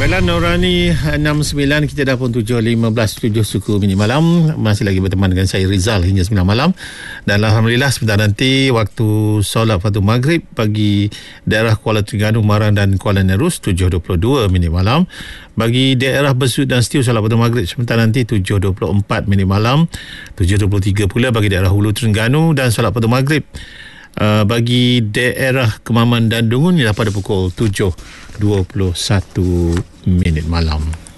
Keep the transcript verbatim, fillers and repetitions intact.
Baiklah Norani enam sembilan, kita dah pun tujuh lima belas, tujuh suku minit malam. Masih lagi berteman dengan saya Rizal hingga sembilan malam. Dan Alhamdulillah sebentar nanti waktu solat Fardu Maghrib bagi daerah Kuala Terengganu, Marang dan Kuala Nerus tujuh dua puluh dua minit malam. Bagi daerah Besut dan Setiu solat Fardu Maghrib sebentar nanti tujuh dua puluh empat minit malam. tujuh dua puluh tiga pula bagi daerah Hulu Terengganu, dan solat Fardu Maghrib Uh, bagi daerah Kemaman dan Dungun ialah pada pukul tujuh dua puluh satu minit malam.